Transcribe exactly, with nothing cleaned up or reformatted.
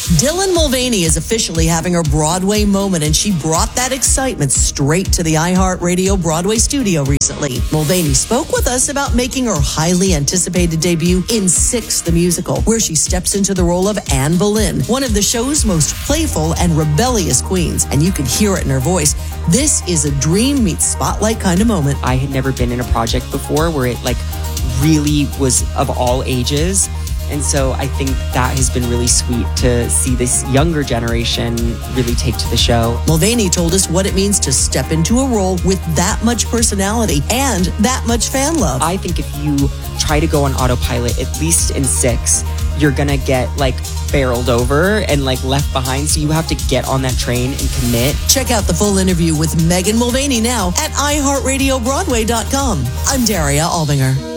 Dylan Mulvaney is officially having her Broadway moment, and she brought that excitement straight to the iHeartRadio Broadway studio recently. Mulvaney spoke with us about making her highly anticipated debut in Six the Musical, where she steps into the role of Anne Boleyn, one of the show's most playful and rebellious queens, and you can hear it in her voice. This is a dream meets spotlight kind of moment. I had never been in a project before where it like really was of all ages. And so I think that has been really sweet to see this younger generation really take to the show. Mulvaney told us what it means to step into a role with that much personality and that much fan love. I think if you try to go on autopilot, at least in Six, you're gonna get like barreled over and like left behind. So you have to get on that train and commit. Check out the full interview with Megan Mulvaney now at i heart radio broadway dot com. I'm Daria Albinger.